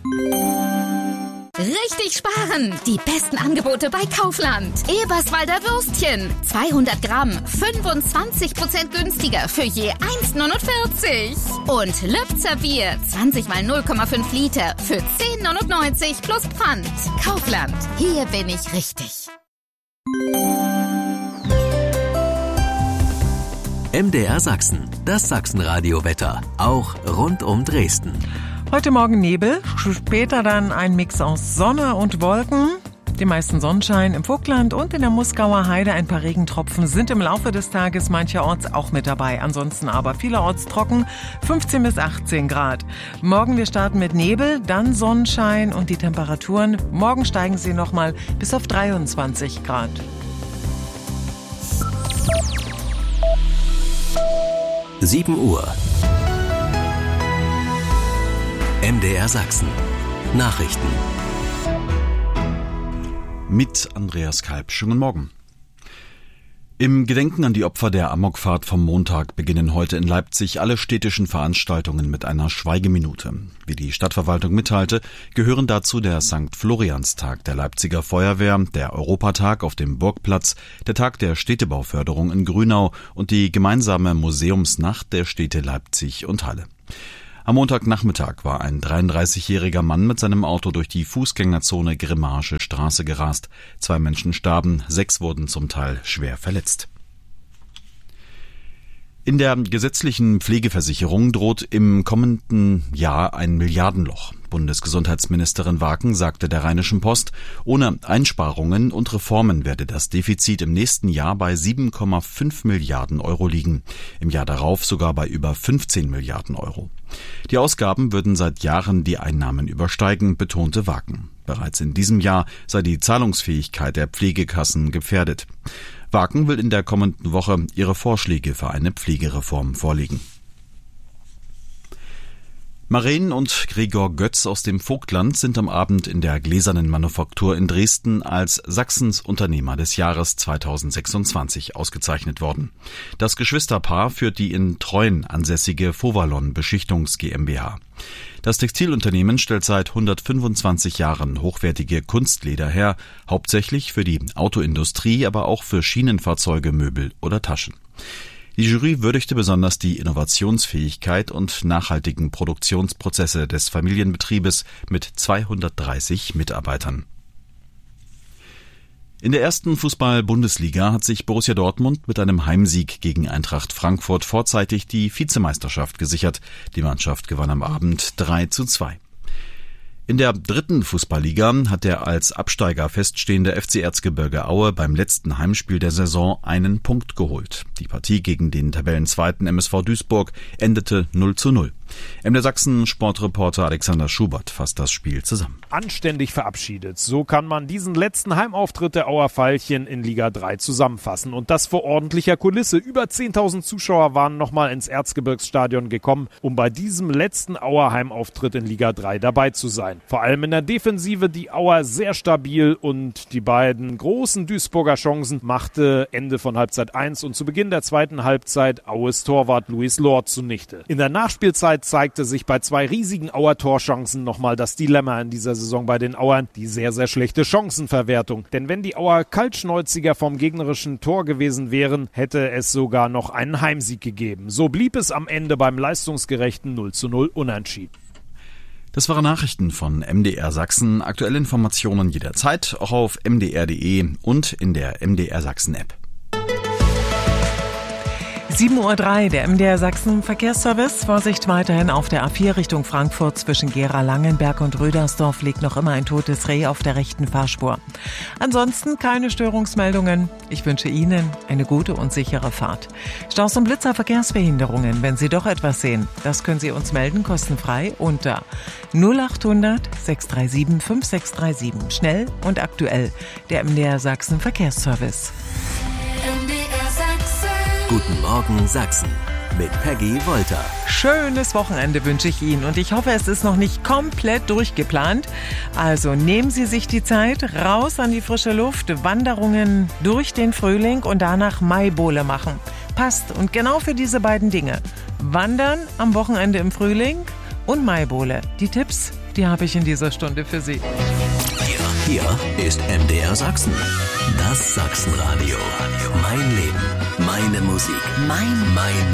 Richtig sparen! Die besten Angebote bei Kaufland. Eberswalder Würstchen. 200 Gramm, 25% günstiger für je 1,49. Und Lübzer Bier. 20 mal 0,5 Liter für 10,99 plus Pfand. Kaufland. Hier bin ich richtig. MDR Sachsen. Das Sachsenradio-Wetter. Auch rund um Dresden. Heute Morgen Nebel, später dann ein Mix aus Sonne und Wolken. Die meisten Sonnenschein im Vogtland und in der Muskauer Heide. Ein paar Regentropfen sind im Laufe des Tages mancherorts auch mit dabei. Ansonsten aber vielerorts trocken, 15 bis 18 Grad. Morgen wir starten mit Nebel, dann Sonnenschein und die Temperaturen. Morgen steigen sie nochmal bis auf 23 Grad. Uhr. MDR Sachsen. Nachrichten. Mit Andreas Kalb. Schönen Morgen. Im Gedenken an die Opfer der Amokfahrt vom Montag beginnen heute in Leipzig alle städtischen Veranstaltungen mit einer Schweigeminute. Wie die Stadtverwaltung mitteilte, gehören dazu der St. Florianstag der Leipziger Feuerwehr, der Europatag auf dem Burgplatz, der Tag der Städtebauförderung in Grünau und die gemeinsame Museumsnacht der Städte Leipzig und Halle. Am Montagnachmittag war ein 33-jähriger Mann mit seinem Auto durch die Fußgängerzone Grimmarsche Straße gerast. 2 Menschen starben, 6 wurden zum Teil schwer verletzt. In der gesetzlichen Pflegeversicherung droht im kommenden Jahr ein Milliardenloch. Bundesgesundheitsministerin Waken sagte der Rheinischen Post, ohne Einsparungen und Reformen werde das Defizit im nächsten Jahr bei 7,5 Milliarden Euro liegen. Im Jahr darauf sogar bei über 15 Milliarden Euro. Die Ausgaben würden seit Jahren die Einnahmen übersteigen, betonte Waken. Bereits in diesem Jahr sei die Zahlungsfähigkeit der Pflegekassen gefährdet. Waken will in der kommenden Woche ihre Vorschläge für eine Pflegereform vorlegen. Maren und Gregor Götz aus dem Vogtland sind am Abend in der Gläsernen Manufaktur in Dresden als Sachsens Unternehmer des Jahres 2026 ausgezeichnet worden. Das Geschwisterpaar führt die in Treuen ansässige Fovalon Beschichtungs GmbH. Das Textilunternehmen stellt seit 125 Jahren hochwertige Kunstleder her, hauptsächlich für die Autoindustrie, aber auch für Schienenfahrzeuge, Möbel oder Taschen. Die Jury würdigte besonders die Innovationsfähigkeit und nachhaltigen Produktionsprozesse des Familienbetriebes mit 230 Mitarbeitern. In der ersten Fußball-Bundesliga hat sich Borussia Dortmund mit einem Heimsieg gegen Eintracht Frankfurt vorzeitig die Vizemeisterschaft gesichert. Die Mannschaft gewann am Abend 3:2. In der dritten Fußballliga hat der als Absteiger feststehende FC Erzgebirge Aue beim letzten Heimspiel der Saison einen Punkt geholt. Die Partie gegen den Tabellenzweiten MSV Duisburg endete 0:0. MDR Sachsen Sportreporter Alexander Schubert fasst das Spiel zusammen. Anständig verabschiedet. So kann man diesen letzten Heimauftritt der Auer Veilchen in Liga 3 zusammenfassen. Und das vor ordentlicher Kulisse. Über 10.000 Zuschauer waren nochmal ins Erzgebirgsstadion gekommen, um bei diesem letzten Auer Heimauftritt in Liga 3 dabei zu sein. Vor allem in der Defensive die Auer sehr stabil und die beiden großen Duisburger Chancen machte Ende von Halbzeit 1 und zu Beginn der zweiten Halbzeit Aues Torwart Luis Lord zunichte. In der Nachspielzeit zeigte sich bei 2 riesigen Auer Torchancen nochmal das Dilemma in dieser Saison bei den Auern, die sehr, sehr schlechte Chancenverwertung. Denn wenn die Auer kaltschnäuziger vom gegnerischen Tor gewesen wären, hätte es sogar noch einen Heimsieg gegeben. So blieb es am Ende beim leistungsgerechten 0:0 Unentschieden. Das waren Nachrichten von MDR Sachsen. Aktuelle Informationen jederzeit, auch auf mdr.de und in der MDR Sachsen App. 7:03 Uhr, der MDR Sachsen Verkehrsservice. Vorsicht weiterhin auf der A4 Richtung Frankfurt zwischen Gera-Langenberg und Rödersdorf liegt noch immer ein totes Reh auf der rechten Fahrspur. Ansonsten keine Störungsmeldungen. Ich wünsche Ihnen eine gute und sichere Fahrt. Staus und Blitzer, Verkehrsbehinderungen, wenn Sie doch etwas sehen, das können Sie uns melden, kostenfrei unter 0800 637 5637. Schnell und aktuell, der MDR Sachsen Verkehrsservice. Guten Morgen Sachsen mit Peggy Wolter. Schönes Wochenende wünsche ich Ihnen und ich hoffe, es ist noch nicht komplett durchgeplant. Also nehmen Sie sich die Zeit, raus an die frische Luft, Wanderungen durch den Frühling und danach Maibowle machen. Passt und genau für diese beiden Dinge. Wandern am Wochenende im Frühling und Maibowle. Die Tipps die habe ich in dieser Stunde für Sie. Hier ist MDR Sachsen. Das Sachsenradio. Mein Leben, meine Musik, mein